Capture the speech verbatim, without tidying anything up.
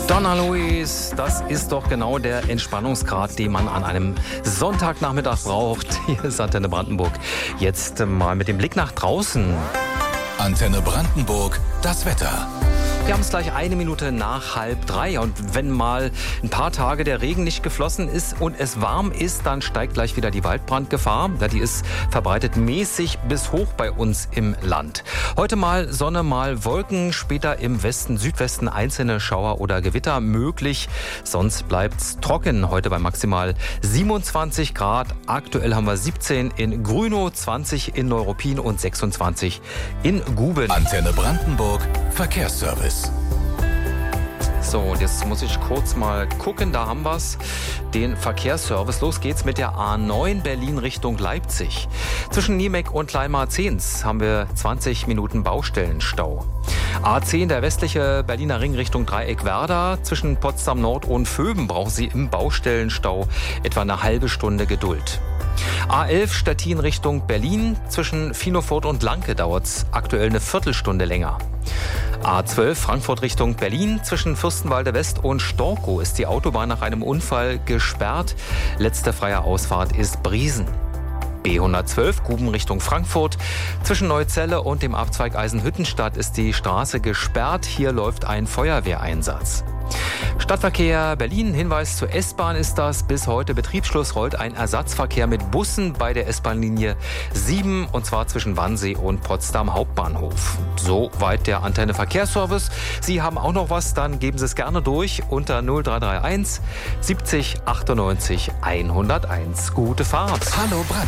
Donna Luis, das ist doch genau der Entspannungsgrad, den man an einem Sonntagnachmittag braucht. Hier ist Antenne Brandenburg. Jetzt mal mit dem Blick nach draußen. Antenne Brandenburg, das Wetter. Wir haben es gleich eine Minute nach halb drei. Und wenn mal ein paar Tage der Regen nicht geflossen ist und es warm ist, dann steigt gleich wieder die Waldbrandgefahr. Die ist verbreitet mäßig bis hoch bei uns im Land. Heute mal Sonne, mal Wolken, später im Westen, Südwesten einzelne Schauer oder Gewitter möglich. Sonst bleibt's trocken. Heute bei maximal siebenundzwanzig Grad. Aktuell haben wir siebzehn in Grünow, zwanzig in Neuruppin und sechsundzwanzig in Guben. Antenne Brandenburg, Verkehrsservice. So, und jetzt muss ich kurz mal gucken, da haben wir es, den Verkehrsservice. Los geht's mit der A neun Berlin Richtung Leipzig. Zwischen Niemek und Kleinmarzehns haben wir zwanzig Minuten Baustellenstau. A zehn, der westliche Berliner Ring Richtung Dreieck-Werder. Zwischen Potsdam Nord und Vöben brauchen Sie im Baustellenstau etwa eine halbe Stunde Geduld. A elf Stettin Richtung Berlin. Zwischen Finofurt und Lanke dauert es aktuell eine Viertelstunde länger. A zwölf Frankfurt Richtung Berlin. Zwischen Fürstenwalde West und Storkow ist die Autobahn nach einem Unfall gesperrt. Letzte freie Ausfahrt ist Briesen. B hundertzwölf Guben Richtung Frankfurt. Zwischen Neuzelle und dem Abzweig Eisenhüttenstadt ist die Straße gesperrt. Hier läuft ein Feuerwehreinsatz. Stadtverkehr Berlin, Hinweis zur S-Bahn ist das. Bis heute Betriebsschluss rollt ein Ersatzverkehr mit Bussen bei der S-Bahn-Linie sieben und zwar zwischen Wannsee und Potsdam Hauptbahnhof. Soweit der Antenne Verkehrsservice. Sie haben auch noch was, dann geben Sie es gerne durch unter null drei drei eins siebzig achtundneunzig hunderteins. Gute Fahrt. Hallo Brandenburg.